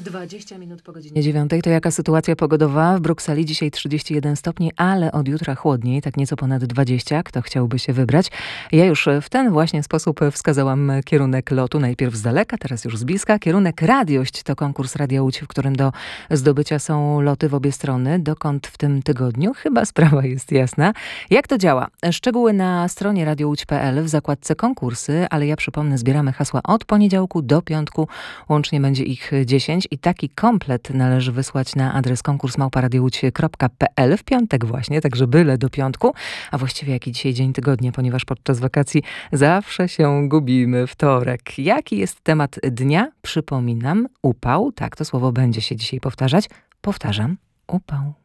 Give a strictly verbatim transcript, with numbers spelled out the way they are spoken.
dwadzieścia minut po godzinie dziewiątej. To jaka sytuacja pogodowa? W Brukseli dzisiaj trzydzieści jeden stopni, ale od jutra chłodniej, tak nieco ponad dwadzieścia. Kto chciałby się wybrać? Ja już w ten właśnie sposób wskazałam kierunek lotu. Najpierw z daleka, teraz już z bliska. Kierunek Radiość to konkurs Radia Łódź, w którym do zdobycia są loty w obie strony. Dokąd w tym tygodniu? Chyba sprawa jest jasna. Jak to działa? Szczegóły na stronie radio łódź kropka p l w zakładce konkursy, ale ja przypomnę, zbieramy hasła od poniedziałku do piątku. Łącznie będzie ich dziesięć i taki komplet należy wysłać na adres konkurs małpa radio łódź kropka p l w piątek właśnie, także byle do piątku. A właściwie jaki dzisiaj dzień tygodnia, ponieważ podczas wakacji zawsze się gubimy. Wtorek. Jaki jest temat dnia? Przypominam, upał. Tak, to słowo będzie się dzisiaj powtarzać. Powtarzam, upał.